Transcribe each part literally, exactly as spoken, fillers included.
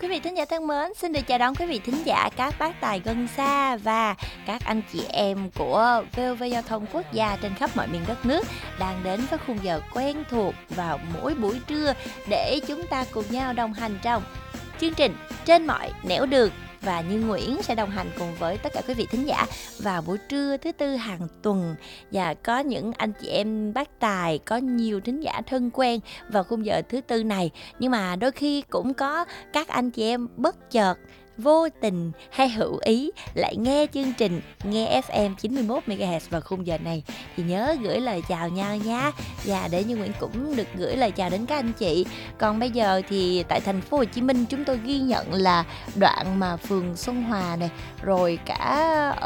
Quý vị thính giả thân mến, xin được chào đón quý vị thính giả, các bác tài gần xa và các anh chị em của vê o vê Giao thông Quốc gia trên khắp mọi miền đất nước đang đến với khung giờ quen thuộc vào mỗi buổi trưa để chúng ta cùng nhau đồng hành trong chương trình Trên mọi nẻo đường. Và Như Nguyễn sẽ đồng hành cùng với tất cả quý vị thính giả vào buổi trưa thứ tư hàng tuần. Và có những anh chị em bác tài, có nhiều thính giả thân quen vào khung giờ thứ tư này. Nhưng mà đôi khi cũng có các anh chị em bất chợt, vô tình hay hữu ý lại nghe chương trình, nghe ép em chín mươi mốt mê ga héc vào khung giờ này thì nhớ gửi lời chào nhau nha. Và để Như Nguyễn cũng được gửi lời chào đến các anh chị. Còn bây giờ thì tại thành phố Hồ Chí Minh chúng tôi ghi nhận là đoạn mà phường Xuân Hòa này, rồi cả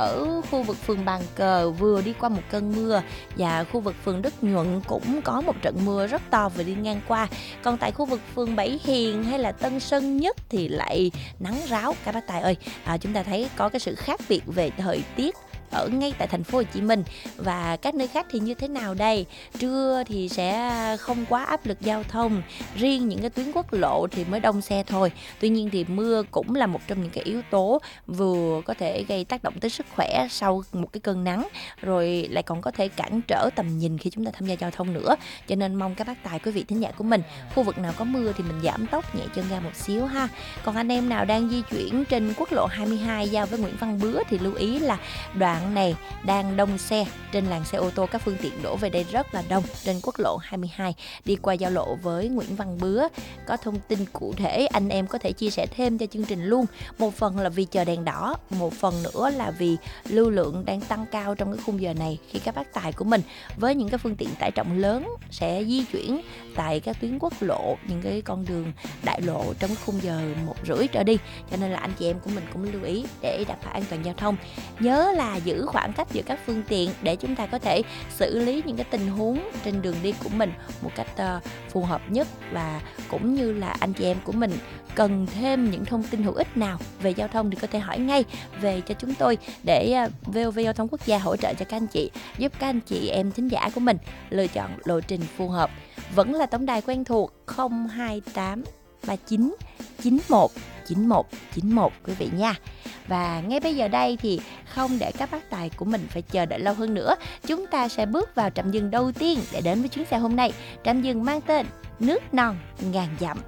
ở khu vực phường Bàn Cờ vừa đi qua một cơn mưa, và khu vực phường Đức Nhuận cũng có một trận mưa rất to vừa đi ngang qua. Còn tại khu vực phường Bảy Hiền hay là Tân Sơn Nhất thì lại nắng ráo. Các bác tài ơi, à, chúng ta thấy có cái sự khác biệt về thời tiết ở ngay tại thành phố Hồ Chí Minh. Và các nơi khác thì như thế nào đây? Trưa thì sẽ không quá áp lực giao thông, riêng những cái tuyến quốc lộ thì mới đông xe thôi. Tuy nhiên thì mưa cũng là một trong những cái yếu tố vừa có thể gây tác động tới sức khỏe sau một cái cơn nắng, rồi lại còn có thể cản trở tầm nhìn khi chúng ta tham gia giao thông nữa. Cho nên mong các bác tài, quý vị thính giả của mình, khu vực nào có mưa thì mình giảm tốc nhẹ chân ga một xíu ha. Còn anh em nào đang di chuyển trên quốc lộ hai mươi hai giao với Nguyễn Văn Bứa thì lưu ý là đoạn này đang đông xe, trên làn xe ô tô các phương tiện đổ về đây rất là đông. Trên quốc lộ hai mươi hai đi qua giao lộ với Nguyễn Văn Bứa, có thông tin cụ thể anh em có thể chia sẻ thêm cho chương trình luôn. Một phần là vì chờ đèn đỏ, một phần nữa là vì lưu lượng đang tăng cao trong cái khung giờ này, khi các bác tài của mình với những cái phương tiện tải trọng lớn sẽ di chuyển tại các tuyến quốc lộ, những cái con đường đại lộ trong cái khung giờ một rưỡi trở đi. Cho nên là anh chị em của mình cũng lưu ý để đảm bảo an toàn giao thông. Nhớ là giữ khoảng cách giữa các phương tiện để chúng ta có thể xử lý những cái tình huống trên đường đi của mình một cách uh, phù hợp nhất. Và cũng như là anh chị em của mình cần thêm những thông tin hữu ích nào về giao thông thì có thể hỏi ngay về cho chúng tôi để uh, vê o vê Giao thông Quốc gia hỗ trợ cho các anh chị, giúp các anh chị em thính giả của mình lựa chọn lộ trình phù hợp. Vẫn là tổng đài quen thuộc không hai tám ba chín chín một chín một chín một quý vị nha. Và ngay bây giờ đây thì không để các bác tài của mình phải chờ đợi lâu hơn nữa, chúng ta sẽ bước vào trạm dừng đầu tiên để đến với chuyến xe hôm nay. Trạm dừng mang tên Nước Non Ngàn Dặm.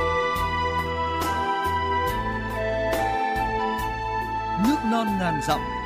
Nước non ngàn dặm